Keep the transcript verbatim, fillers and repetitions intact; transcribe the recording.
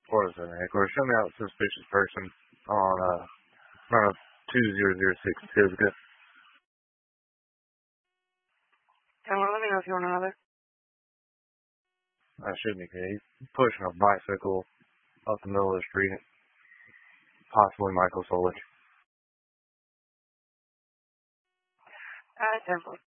What is it, Nick? Or show me out a suspicious person on uh front of two zero zero six Tisca. Come on, let me know if you want another. I shouldn't be. He's pushing a bicycle up the middle of the street. Possibly Michael Solich. Alright, ten four.